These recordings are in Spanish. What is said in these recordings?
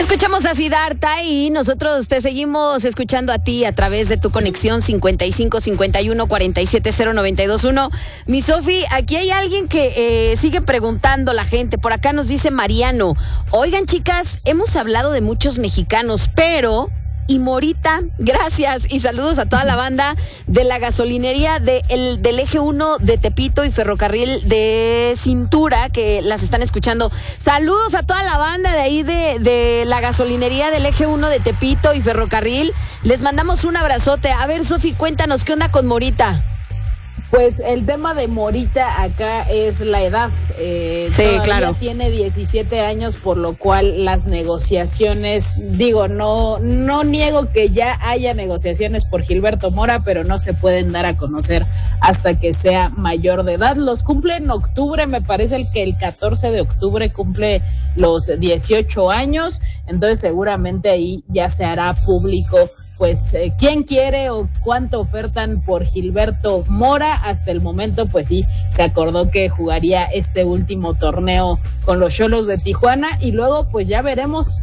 Escuchamos a Siddhartha y nosotros te seguimos escuchando a ti a través de tu conexión 55 51 47 0921. Mi Sofi, aquí hay alguien que sigue preguntando a la gente. Por acá nos dice Mariano: oigan, chicas, hemos hablado de muchos mexicanos, pero... y Morita, gracias y saludos a toda la banda de la gasolinería del Eje 1 de Tepito y Ferrocarril de Cintura que las están escuchando. Saludos a toda la banda de ahí de la gasolinería del Eje 1 de Tepito y Ferrocarril. Les mandamos un abrazote. A ver, Sofi, cuéntanos, ¿qué onda con Morita? Pues el tema de Morita acá es la edad. Sí, claro. Tiene 17 años, por lo cual las negociaciones, no niego que ya haya negociaciones por Gilberto Mora, pero no se pueden dar a conocer hasta que sea mayor de edad. Los cumple en octubre, me parece que el 14 de octubre cumple los 18 años, entonces seguramente ahí ya se hará público pues quién quiere o cuánto ofertan por Gilberto Mora. Hasta el momento pues sí, se acordó que jugaría este último torneo con los Xolos de Tijuana y luego pues ya veremos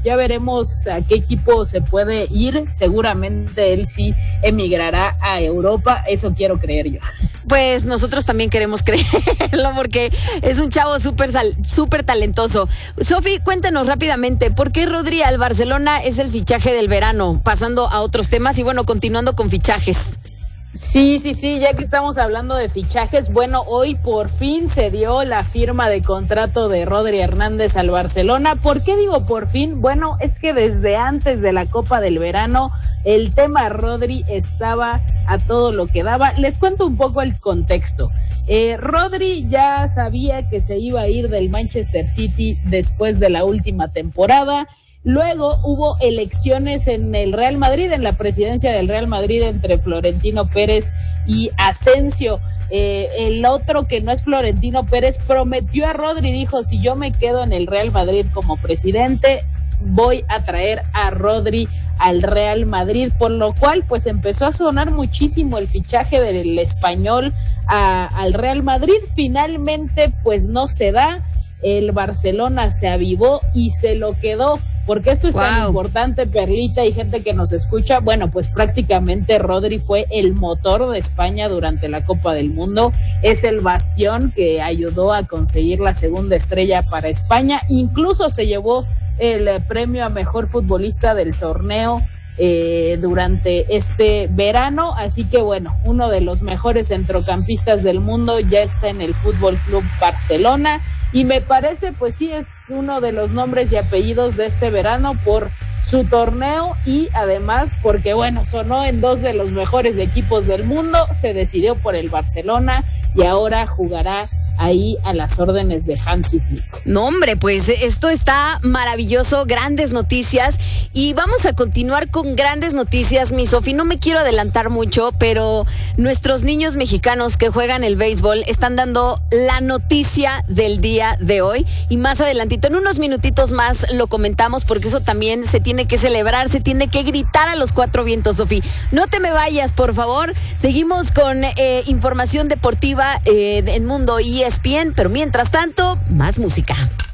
a qué equipo se puede ir. Seguramente él sí emigrará a Europa, eso quiero creer yo. Pues nosotros también queremos creerlo porque es un chavo súper talentoso. Sofi, cuéntanos rápidamente, ¿por qué Rodri al Barcelona es el fichaje del verano? Pasando a otros temas y bueno, continuando con fichajes. Sí, ya que estamos hablando de fichajes, bueno, hoy por fin se dio la firma de contrato de Rodri Hernández al Barcelona. ¿Por qué digo por fin? Bueno, es que desde antes de la Copa del Verano el tema Rodri estaba a todo lo que daba. Les cuento un poco el contexto. Rodri ya sabía que se iba a ir del Manchester City después de la última temporada. Luego hubo elecciones en el Real Madrid, en la presidencia del Real Madrid entre Florentino Pérez y Asensio. El otro, que no es Florentino Pérez, prometió a Rodri, dijo: si yo me quedo en el Real Madrid como presidente, voy a traer a Rodri al Real Madrid, por lo cual pues empezó a sonar muchísimo el fichaje del español al Real Madrid. Finalmente pues no se da, el Barcelona se avivó y se lo quedó. Porque esto es tan importante, Perlita, y gente que nos escucha. Bueno, pues prácticamente Rodri fue el motor de España durante la Copa del Mundo. Es el bastión que ayudó a conseguir la segunda estrella para España. Incluso se llevó el premio a mejor futbolista del torneo durante este verano. Así que bueno, uno de los mejores centrocampistas del mundo ya está en el Fútbol Club Barcelona. Y me parece, pues sí, es uno de los nombres y apellidos de este verano por su torneo y además porque, bueno, sonó en dos de los mejores equipos del mundo, se decidió por el Barcelona y ahora jugará ahí a las órdenes de Hansi Flick. No, hombre, pues esto está maravilloso, grandes noticias y vamos a continuar con grandes noticias, mi Sofi. No me quiero adelantar mucho, pero nuestros niños mexicanos que juegan el béisbol están dando la noticia del día de hoy y más adelantito, en unos minutitos más lo comentamos porque eso también se tiene que celebrar, se tiene que gritar a los cuatro vientos, Sofi. No te me vayas, por favor. Seguimos con información deportiva en Mundo ESPN, pero mientras tanto, más música.